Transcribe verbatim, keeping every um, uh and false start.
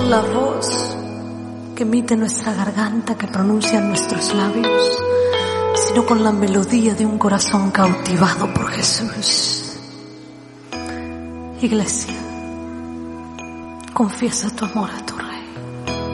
con la voz que emite nuestra garganta, que pronuncian nuestros labios, sino con la melodía de un corazón cautivado por Jesús. Iglesia, confiesa tu amor a tu Rey.